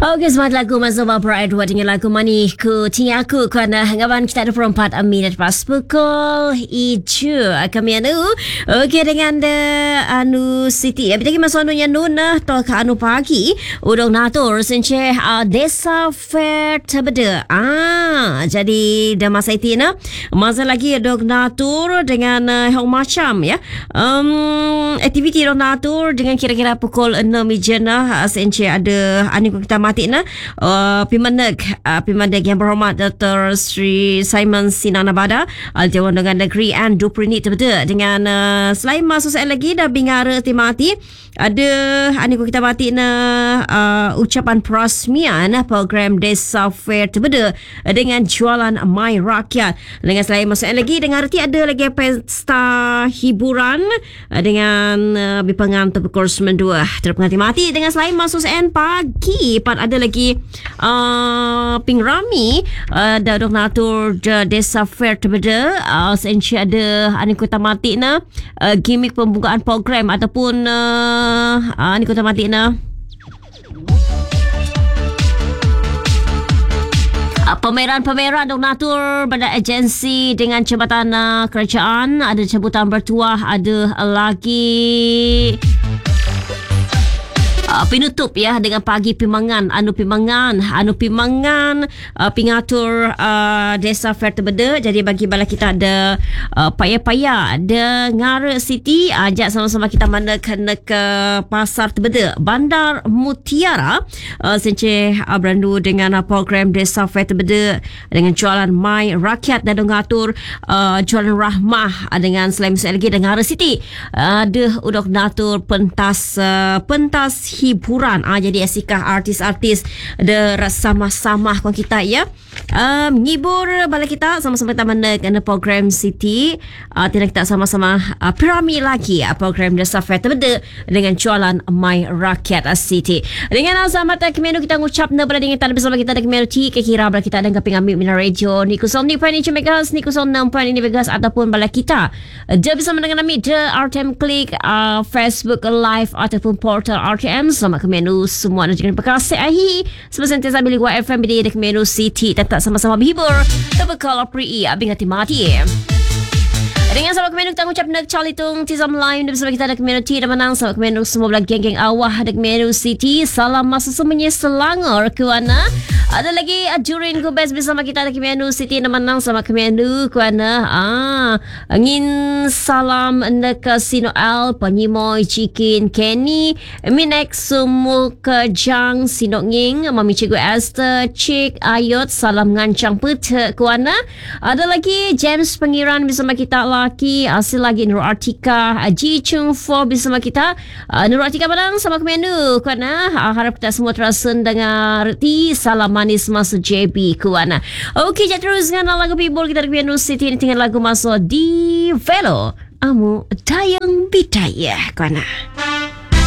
Okey, semangat lagu Mazaba Pride dengan lagu Mani Ku Tinggi Aku kerana ngawan kita ada perempat minit pas pukul hijau kami anu. Okey dengan anu Siti. Tapi lagi masa anunya nuna to ke anu pagi udang natur senche desa fair terbeda. Jadi dah masa itu na masa lagi udang natur dengan hal macam ya. Aktiviti udang natur dengan kira-kira pukul 6 jana senche ada anu kita mati na Pimandag yang berhormat Dr. Sri Simon Sinanabada Dewan dengan Negeri and Duprinit betul dengan selain masuk saya lagi dah bingara timati ada aniku kita mati na ucapan perasmian program Desa Fair betul dengan jualan My Rakyat dengan selain masuk saya lagi dengan arti ada lagi pesta hiburan dengan bipangan pukul 92 terpenganti mati dengan selain masuk saya pagi ada lagi pingrami dadok natur Desa Fair terbeda senci ada kota mati na gimmick pembukaan program ataupun kota mati na pameran dok natur pada agensi dengan jabatan kerajaan ada cabutan bertuah ada lagi penutup ya dengan pagi pimangan pingatur Desa Fair terbeda. Jadi bagi bala kita ada payah-payah dengar Siti ajak sama-sama kita mana kena ke pasar terbeda Bandar Mutiara senche berandu dengan program Desa Fair terbeda dengan jualan My Rakyat dan ngatur jualan rahmah dengan selain lagi dengar Siti ada udok natur pentas hiburan jadi asikah artis-artis ada sama-sama kon kita ya ngibur bala kita sama-sama kita mana kena program City tidak kita sama-sama pirami lagi program Desa Fair terbeda dengan jualan My Rakyat City dengan selamat kemenu kita ngucap na bala dengan bersama kita dengan community kekira bala kita dengan pengambil Mina Radio Niku Son 2.9 MHz Niku Son 6.9 MHz ataupun bala kita dia bisa mendengar kami the RTM Click Facebook Live ataupun portal RTM selamat ke menu semua dan jangan berkasih sentiasa bilik FM BD dek menu City tetap sama-sama berhibur terbekal pri abing hati mati dengan sahabat kemenu kita ucap nak calitung tizam lain bersama kita ada community dan menang sahabat kemenu semua belah geng-geng awah ada menu City salam masa semuanya Selangor kuana ada lagi Jurin Gubes bersama kita ada menu City dan menang sama kemenu kuana angin salam nak Sino Al Panyimoy Chicken Kenny Minek Sumul Kejang Sino Nging Mami Cikgu Esther Cik Ayot salam ngancang peta kuana ada lagi James Pengiran bersama kita laki hasil lagi Nur Artika Ji Chung Fo bersama kita Nur Artika Padang sama ke menu kuana harap kita semua terasa dengar reti salam manis masuk JB kuana okey jadi terus dengan lagu people kita dengan menu City ini tinggal lagu masuk di Velo Amu Dayang Bidaya kuana